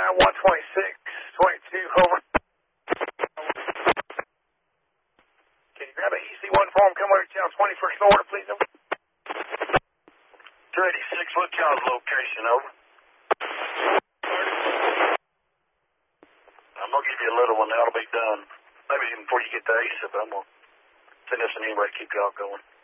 126, 22, over. Can you grab a EC1 form, come over to channel 21st Florida, please, over? 286, what y'all's location, over? I'm going to give you a little one, that'll be done. Maybe even before you get to ASA, but I'm going to send us an email to keep y'all going.